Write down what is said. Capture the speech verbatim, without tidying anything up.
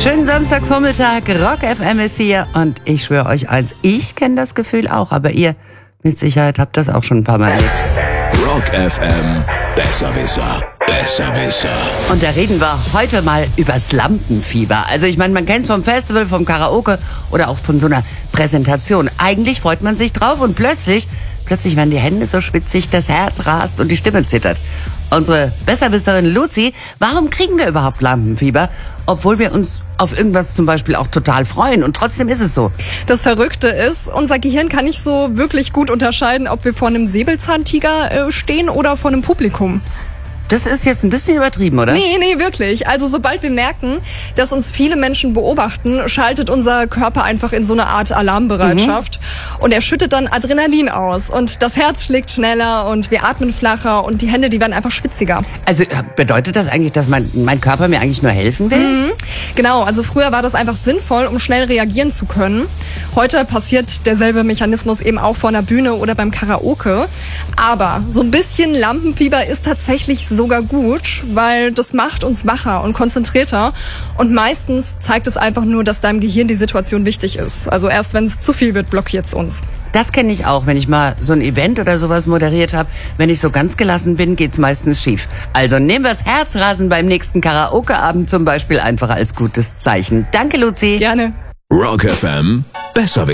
Schönen Samstagvormittag, Rock F M ist hier und ich schwöre euch eins, ich kenne das Gefühl auch, aber ihr mit Sicherheit habt das auch schon ein paar Mal erlebt. Rock F M, Besserwisser, Besserwisser. Und da reden wir heute mal übers Lampenfieber. Also ich meine, man kennt es vom Festival, vom Karaoke oder auch von so einer Präsentation. Eigentlich freut man sich drauf und plötzlich, plötzlich werden die Hände so schwitzig, das Herz rast und die Stimme zittert. Unsere Besserwisserin Luzi, warum kriegen wir überhaupt Lampenfieber, obwohl wir uns auf irgendwas zum Beispiel auch total freuen und trotzdem ist es so? Das Verrückte ist, unser Gehirn kann nicht so wirklich gut unterscheiden, ob wir vor einem Säbelzahntiger äh, stehen oder vor einem Publikum. Das ist jetzt ein bisschen übertrieben, oder? Nee, nee, wirklich. Also sobald wir merken, dass uns viele Menschen beobachten, schaltet unser Körper einfach in so eine Art Alarmbereitschaft. Mhm. Und er schüttet dann Adrenalin aus. Und das Herz schlägt schneller und wir atmen flacher und die Hände, die werden einfach schwitziger. Also bedeutet das eigentlich, dass mein, mein Körper mir eigentlich nur helfen will? Mhm. Genau, also früher war das einfach sinnvoll, um schnell reagieren zu können. Heute passiert derselbe Mechanismus eben auch vor einer Bühne oder beim Karaoke. Aber so ein bisschen Lampenfieber ist tatsächlich sogar gut, weil das macht uns wacher und konzentrierter. Und meistens zeigt es einfach nur, dass deinem Gehirn die Situation wichtig ist. Also erst wenn es zu viel wird, blockiert es uns. Das kenne ich auch, wenn ich mal so ein Event oder sowas moderiert habe. Wenn ich so ganz gelassen bin, geht's meistens schief. Also nehmen wir das Herzrasen beim nächsten Karaoke-Abend zum Beispiel einfach als gutes Zeichen. Danke, Luzi. Gerne. Rock F M, Besserwisser.